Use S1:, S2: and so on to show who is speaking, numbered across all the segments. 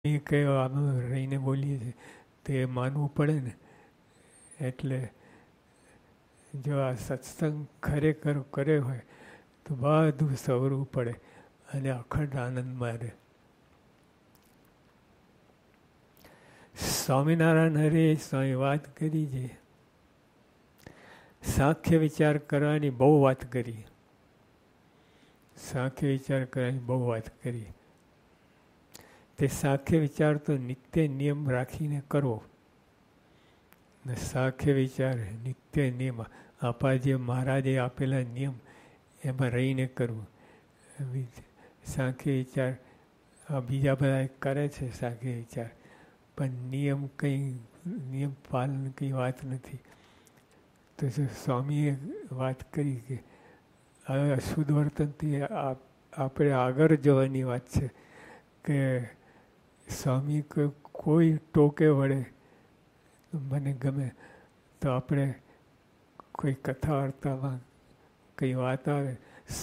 S1: એ કયો આમાં રહીને બોલીએ છીએ તો એ માનવું પડે ને. એટલે જો આ સત્સંગ ખરેખર કર્યો હોય તો બધું સવરવું પડે અને અખંડ આનંદમાં રહે. સ્વામિનારાયણ હરે સ્વામી વાત કરી છે, સાંખ્ય વિચાર કરવાની બહુ વાત કરી. સાંખ્ય વિચાર કરવાની બહુ વાત કરી. તે સાંખ્ય વિચાર તો નિત્ય નિયમ રાખીને કરવો. ને સાંખ્ય વિચાર નિત્ય નિયમ આપણા જે મહારાજે આપેલા નિયમ એમાં રહીને કરવું. સાંખ્ય વિચાર બીજા બધા કરે છે સાંખ્ય વિચાર, પણ નિયમ નિયમ પાલન કંઈ વાત નથી. તો સ્વામીએ વાત કરી કે હવે અશુદ્ધ વર્તનથી આપણે આગળ જવાની વાત છે કે સ્વામી કોઈ ટોકે વળે મને ગમે તો આપણે કોઈ કથા વાર્તામાં કંઈ વાત આવે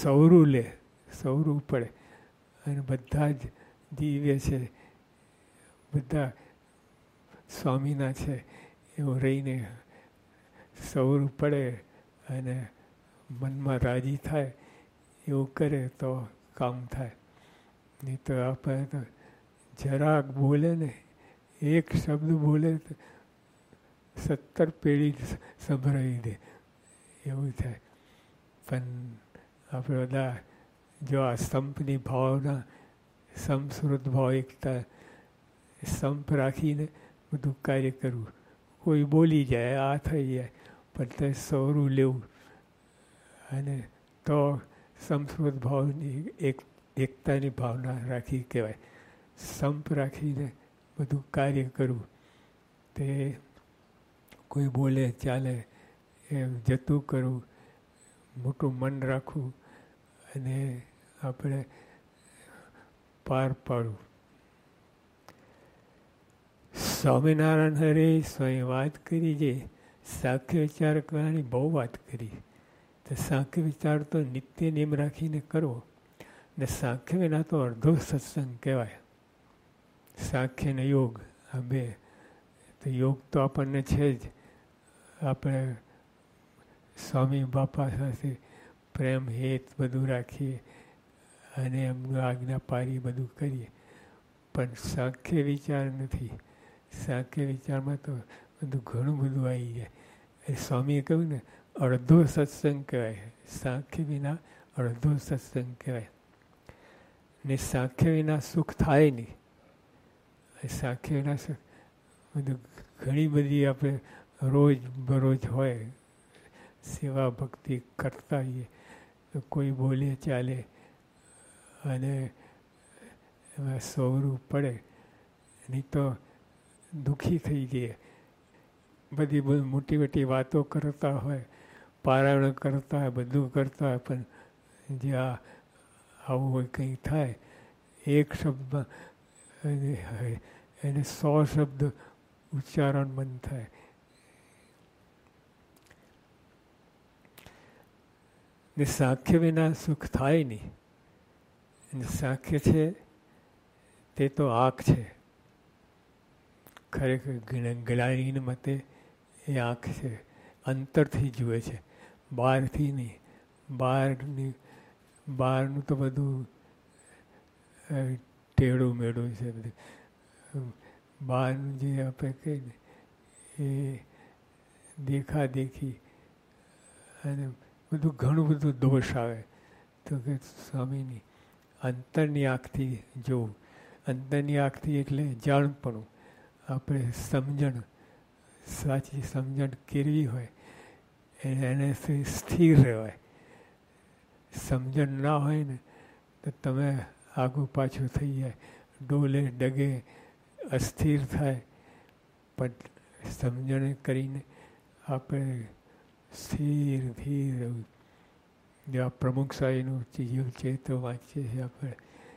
S1: સવરું પડે. અને બધા જ દિવ્ય છે, બધા સ્વામીના છે એવું રહીને સવરું પડે અને મનમાં રાજી થાય એવું કરે તો કામ થાય. નહીં તો આપણે તો જરાક બોલે ને, એક શબ્દ બોલે તો 17 પેઢી સંભળાવી દે એવું થાય. પણ આપણે બધા જો આ સંપની ભાવના, સમશ્રુત ભાવ એકતા સંપ રાખીને બધું કાર્ય કરવું. કોઈ બોલી જાય, આ થઈ જાય, પણ તે સવરું લેવું અને તો સમશ્રુત ભાવની એકતાની ભાવના રાખી કહેવાય. સંપ રાખીને બધું કાર્ય કરવું. તે કોઈ બોલે ચાલે એમ જતું કરવું, મોટું મન રાખવું અને આપણે પાર પાડવું. સ્વામિનારાયણ હરે સ્વામી વાત કરી છે, સાંખ્ય વિચાર કરવાની બહુ વાત કરી. તો સાંખ્ય વિચાર તો નિત્ય નિયમ રાખીને કરવો. ને સાંખ્ય વિના તો અડધો સત્સંગ કહેવાય. સાંખ્ય ને યોગ આ બે. તો યોગ તો આપણને છે જ. આપણે સ્વામી બાપા સાથે પ્રેમ હેત બધું રાખીએ અને એમનું આજ્ઞા પાડી બધું કરીએ. પણ સાંખ્ય વિચાર નથી. સાંખ્ય વિચારમાં તો બધું ઘણું બધું આવી જાય. સ્વામીએ કહ્યું ને અડધો સત્સંગ કહેવાય. સાંખ્ય વિના અડધો સત્સંગ કહેવાય. ને સાંખ્ય વિના સુખ થાય નહીં. સાંખ્ય વિના સુખ બધું ઘણી બધી આપણે રોજ બરોજ હોય સેવા ભક્તિ કરતા હોઈએ તો કોઈ બોલે ચાલે અને એમાં સવરું પડે. નહીં તો દુઃખી થઈ જઈએ. બધી મોટી મોટી વાતો કરતા હોય, પારાયણ કરતા હોય, બધું કરતા હોય, પણ જે આવું હોય કંઈ થાય એક શબ્દમાં એને 100 શબ્દ ઉચ્ચારણ બંધ થાય. ને સાંખ્ય વિના સુખ થાય નહીં. અને સાંખ્ય છે તે તો આંખ છે. ખરેખર જ્ઞાનીને મતે એ આંખ છે. અંતરથી જુએ છે, બહારથી નહીં. બહારનું તો બધું ટેઢું મેળું છે. બધું બહારનું જે આપણે કહીએ ને એ દેખાદેખી અને બધું ઘણું બધું દોષ આવે. તો કે સ્વામીની અંતરની આંખથી જોવું. અંતરની આંખથી એટલે જાણપણું. આપણે સમજણ, સાચી સમજણ કેળવી હોય એનાથી સ્થિર રહેવાય. સમજણ ના હોય ને તો તમે આગું પાછું થઈ જાય, ડોલે ડગે, અસ્થિર થાય. પણ સમજણ કરીને આપણે સ્થિર ધીર રહેવું. જે આ પ્રમુખ સાહેબનું ચીજો છે તો વાંચીએ છીએ આપણે.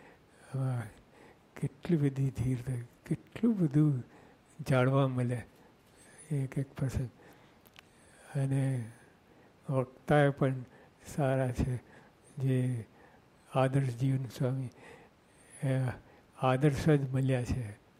S1: કેટલી બધી ધીર થાય, કેટલું બધું જાણવા મળે એક પ્રસંગ. અને વક્તાએ પણ સારા છે જે આદર્શ જીવન સ્વામી આદર્શ જ મળ્યા છે.